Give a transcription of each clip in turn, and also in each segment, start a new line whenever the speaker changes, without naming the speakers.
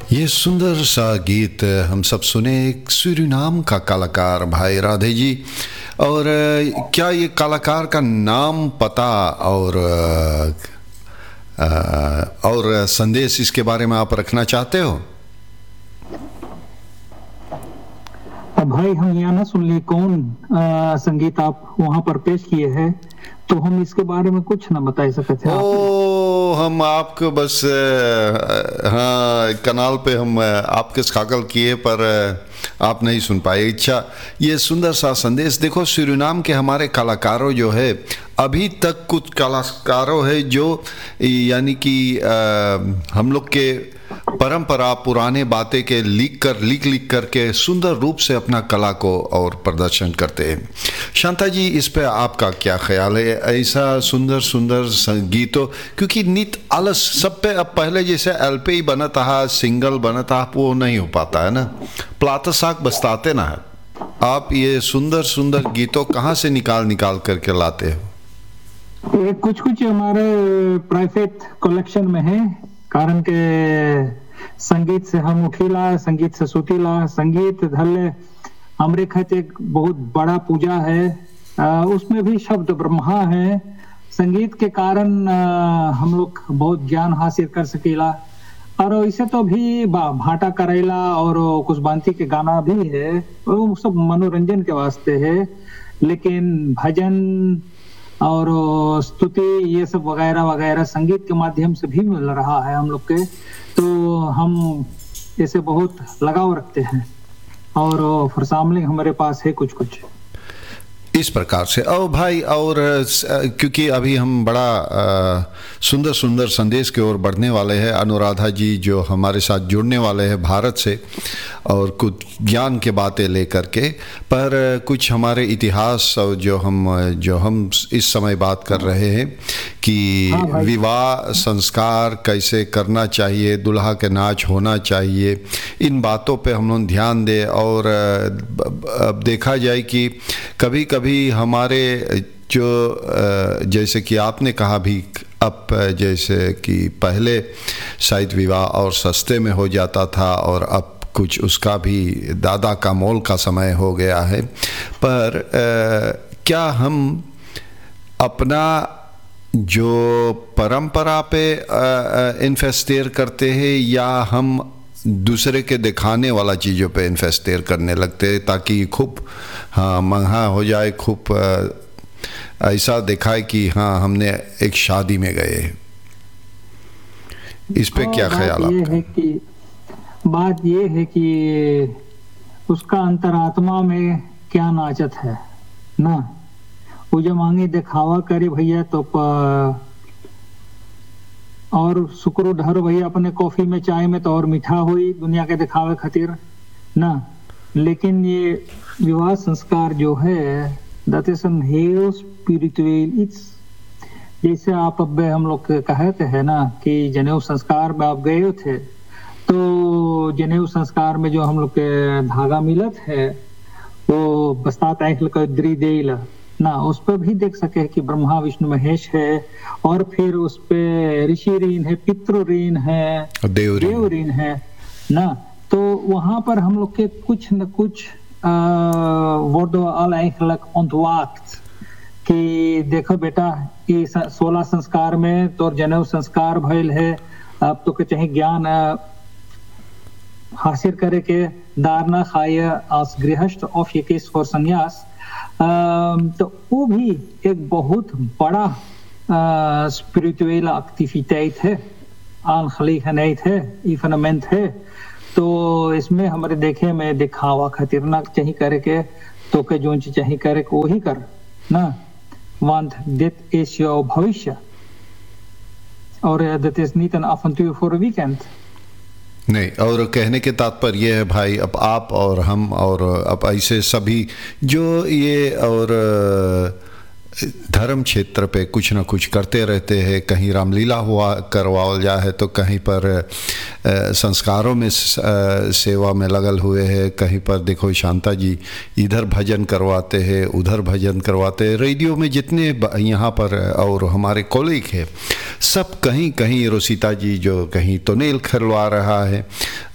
ये सुंदर सा गीत हम सब सुने एक सूरीनाम का कलाकार भाई राधे जी। और क्या ये कलाकार का नाम, पता और संदेश इसके बारे में आप रखना चाहते हो?
भाई हम यहाँ ना सुन लिए कौन संगीत आप वहाँ पर पेश किए हैं, तो हम इसके बारे में कुछ ना बता सकते हैं।
हम आपको बस हाँ कनाल पे हम आपके खाकल किए पर आप नहीं सुन पाए। इच्छा ये सुंदर सा संदेश देखो, सूरीनाम के हमारे कलाकारों जो है, अभी तक कुछ कलाकारों है जो यानी कि हम लोग के परंपरा पुराने बातें के लिख करके सुंदर रूप से अपना कला को और प्रदर्शन करते हैं। शांता जी, इस पे आपका क्या ख्याल है? ऐसा सुंदर संगीतों, क्योंकि नित आलस सब पे अब पहले जैसे एलपी ही बना था, सिंगल बना था, वो नहीं हो पाता है ना, प्लाता साग बस्ताते ना है। आप ये सुंदर गीतों कहाँ से निकाल करके लाते हो?
ये कुछ हमारे प्राइवेट कलेक्शन में है, कारण के संगीत से हम उठीला, संगीत से सुतीला, संगीत धरले हमरे खाते एक बहुत बड़ा पूजा है, उसमें भी शब्द ब्रह्मा है। संगीत के कारण हम लोग बहुत ज्ञान हासिल कर सकेला, और इसे तो भी भाटा करेला और कुछ बांती के गाना भी है, वो सब मनोरंजन के वास्ते है। लेकिन भजन और स्तुति ये सब वगैरह वगैरह संगीत के माध्यम से भी मिल रहा है हम लोग के, तो हम इसे बहुत लगाव रखते हैं और फॉर हमारे पास है कुछ
इस प्रकार से। ओ भाई, और क्योंकि अभी हम बड़ा सुंदर संदेश की ओर बढ़ने वाले हैं, अनुराधा जी जो हमारे साथ जुड़ने वाले हैं भारत से, और कुछ ज्ञान के बातें लेकर के, पर कुछ हमारे इतिहास और जो हम इस समय बात कर रहे हैं कि विवाह संस्कार कैसे करना चाहिए, दुल्हा के नाच होना चाहिए, इन बातों पे हम लोग ध्यान दें। और अब देखा जाए कि कभी हमारे जो जैसे कि आपने कहा भी, अब जैसे कि पहले शायद विवाह और सस्ते में हो जाता था, और अब कुछ उसका भी दादा का मोल का समय हो गया है। पर क्या हम अपना जो परंपरा पे इन्वेस्टेर करते हैं, या हम दूसरे के दिखाने वाला चीज़ों पे इन्वेस्टेर करने लगते हैं, ताकि खूब महंगा हो जाए, खूब ऐसा दिखाए कि हाँ हमने एक शादी में गए। इस पे क्या ख्याल आपका?
बात ये है कि उसका अंतरात्मा में क्या नाचत है ना, वो जो मांगे दिखावा करे भैया, तो और शुक्र ढर भैया अपने कॉफी में चाय में तो और मीठा हुई दुनिया के दिखावे खातिर ना। लेकिन ये विवाह संस्कार जो है, that is an hello spiritual, it's जैसे आप अब हम लोग कहते हैं ना कि जनेऊ संस्कार में आप गए थे, तो जनेऊ संस्कार में जो हम लोग के धागा मिलत है, वो बस्तात आइखल का द्री देल ना, उस पर भी देख सके कि ब्रह्मा विष्णु महेश है, और फिर उस पे ऋषि ऋण है, पितृ ऋण है, देव ऋण है ना। तो वहां पर हम लोग के कुछ न कुछ कि देखो बेटा, कि 16 संस्कार में तो जनेऊ संस्कार भइल है, अब तो चाहे ज्ञान हासिल करे के दारना खाय आज गृहस्थ ऑफ ये केस फॉर संन्यास, तो वो भी एक बहुत बड़ा स्पिरिचुअल एक्टिविटेट है, आंखलिखनेट है, इफनमेंट है। तो इसमें हमारे देखे में दिखावा खातिर ना चाहिए करे के, तो के जो चाहिए करे को वही कर ना, want that is your भविष्य, और that is not an avontuur for a weekend
नहीं। और कहने के तात्पर्य है भाई, अब आप और हम और अब ऐसे सभी जो ये और धर्म क्षेत्र पे कुछ ना कुछ करते रहते हैं, कहीं रामलीला हुआ करवाओ जाए, तो कहीं पर संस्कारों में सेवा में लगल हुए हैं, कहीं पर देखो शांता जी इधर भजन करवाते हैं, उधर भजन करवाते हैं, रेडियो में जितने यहाँ पर और हमारे कॉलीग है सब कहीं रोसिता जी जो कहीं तो नेल खरवा रहा है,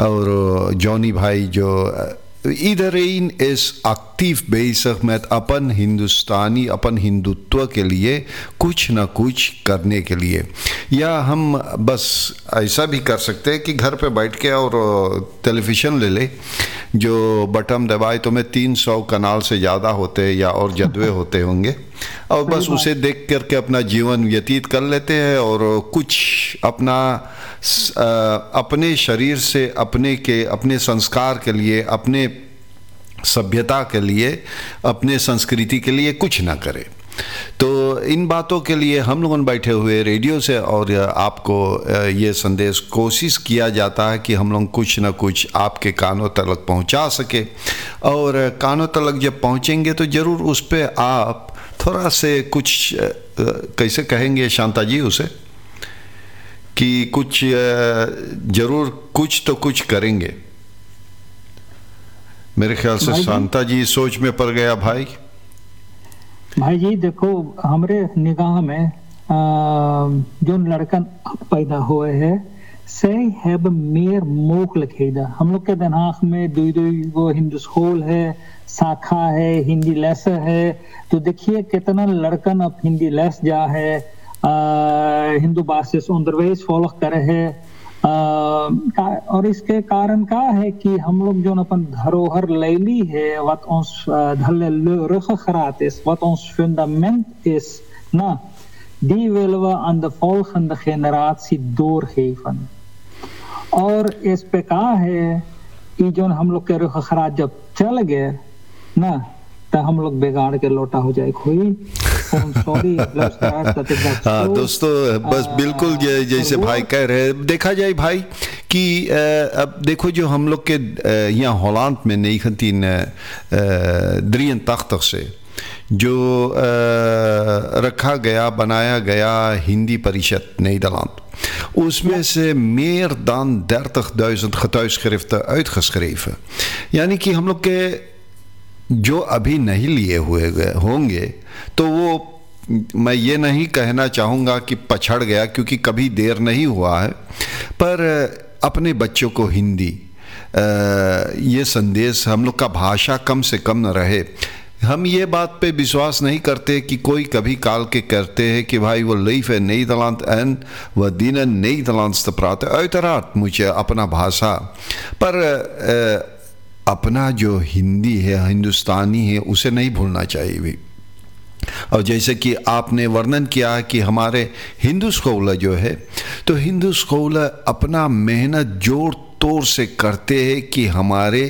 और जॉनी भाई जो iedereen is actief bezig met अपन हिंदुस्तानी अपन हिंदुत्व के लिए कुछ ना कुछ करने के लिए, या हम बस ऐसा भी कर सकते हैं कि घर पे बैठ के और टेलीविज़न ले ले, जो बटन दबाए तो में 300 कनाल से ज़्यादा होते या और जदवे होते होंगे, और बस उसे देख करके अपना जीवन व्यतीत कर लेते हैं और कुछ अपना अपने शरीर से अपने संस्कार के लिए, अपने सभ्यता के लिए, अपने संस्कृति के लिए कुछ ना करे। तो इन बातों के लिए हम लोग बैठे हुए रेडियो से और आपको ये संदेश कोशिश किया जाता है कि हम लोग कुछ ना कुछ आपके कानों तक पहुंचा सके, और कानों तक जब पहुंचेंगे तो ज़रूर उस पर आप थोड़ा से कुछ कैसे कहेंगे शांता जी उसे, कि कुछ ज़रूर कुछ तो कुछ करेंगे। मेरे ख्याल से शांता जी सोच में पड़ गया। भाई
जी देखो, हमारे निगाह में जो लड़कन पैदा हुए हैं से हैब मेर मोक लिखेदा, हम लोग के दिमाग में दुई वो हिंदू स्कूल है, शाखा है, हिंदी लेस है, तो देखिए कितना लड़कन अब हिंदी लेस जा है, हिंदू बासिस onderwijs volg करे है, और इसके कारण का है कि हम लोग जो अपन धरोहर लैली है, wat ons ruggengraat is, wat ons fundament is, ना, die willen we aan de volgende generatie doorgeven। और इस पे कहा है कि जो हम लोग के रuggengraat जब चल गए ना, तो हम लोग बिगाड़ के लोटा हो जाए कोई।
हाँ दोस्तों, बस बिल्कुल जैसे भाई कह रहे हैं, देखा जाए भाई कि अब देखो जो हम लोग के यहाँ हॉलैंड में 1983 से जो रखा गया, बनाया गया हिंदी परिषद Nederland, उसमें से meer dan 30.000 getuigschriften uitgeschreven, यानी कि हम लोग के जो अभी नहीं लिए हुए होंगे तो वो, मैं ये नहीं कहना चाहूँगा कि पछड़ गया, क्योंकि कभी देर नहीं हुआ है, पर अपने बच्चों को हिंदी ये संदेश, हम लोग का भाषा कम से कम न रहे। हम ये बात पे विश्वास नहीं करते कि कोई कभी काल के करते हैं कि भाई वो leven in Nederland en we dienen Nederlands te praten, uiteraard moet je अपना भाषा, पर अपना जो हिंदी है, हिंदुस्तानी है, उसे नहीं भूलना चाहिए भी। और जैसे कि आपने वर्णन किया कि हमारे हिंदू स्कूल जो है, तो हिंदू स्कूल अपना मेहनत जोर तोड़ से करते हैं कि हमारे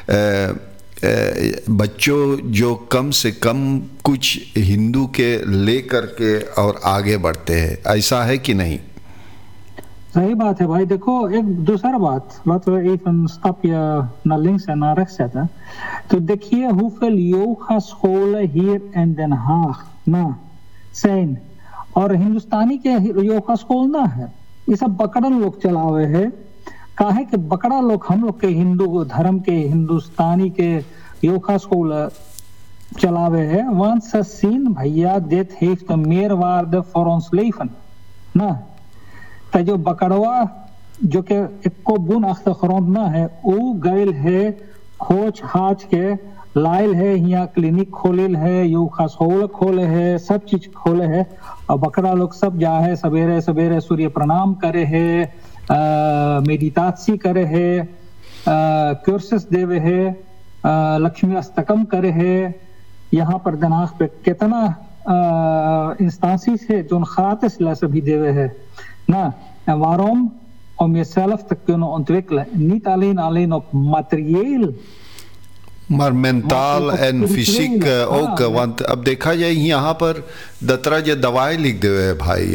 बच्चों जो कम से कम कुछ हिंदू के लेकर के और आगे बढ़ते हैं, ऐसा है कि नहीं?
सही बात है भाई। देखो एक दूसरा बात, laten we even een stapje naar links en naar rechts zetten. तो देखिए hoeveel yoga scholen hier in Den Haag ना zijn, और हिंदुस्तानी के योगा स्कूल ना है, ये सब बकड़ा लोग चलावे है। काहे कि बकड़ा लोग हम लोग के हिंदू धर्म के, हिंदुस्तानी के योगा स्कूल चलावे है। Want ze zien भैया, dit heeft een meerwaarde voor ons leven ना, तो जो बकड़वा जो के एको बुन achtergrond ना है, वो गैल है खोज हाज के लाइल है, यहाँ क्लिनिक खोले है, योगा स्कूल खोले है, सब चीज खोले है, और बकरा लोग सब जा है, सवेरे सवेरे सूर्य प्रणाम करे है, मेडिटासी करे है, कोर्सेस देवे है, लक्ष्मी अष्टकम करे है। यहाँ पर दिनांक पे कितना इंस्टांसीस है जो gratis lessen भी देवे है ना। En waarom? Om jezelf te kunnen ontwikkelen. Niet alleen op materieel,
maar mentaal en fysiek ook। want अब देखा जाए यहाँ पर दत्रा जो दवाई लिख दे हुए भाई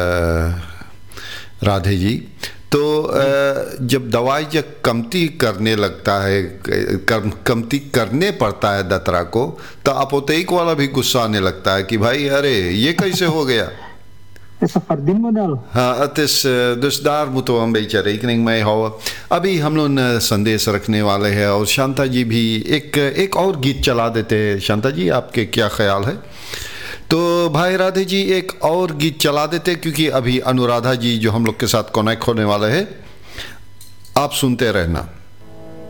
राधे जी, तो जब दवाई जब कमती करने लगता है, कमती करने पड़ता है दत्रा को, तो अपोतेक वाला भी गुस्सा आने लगता है कि भाई अरे ये कैसे हो गया। हाँ, dus daar moeten we een beetje rekening mee houden। अभी हम लोग संदेश रखने वाले हैं, और शांता जी भी एक और गीत चला देते हैं। शांता जी, आपके क्या ख्याल है? तो भाई राधे जी एक और गीत चला देते, क्योंकि अभी अनुराधा जी जो हम लोग के साथ कनेक्ट होने वाले हैं, आप सुनते रहना।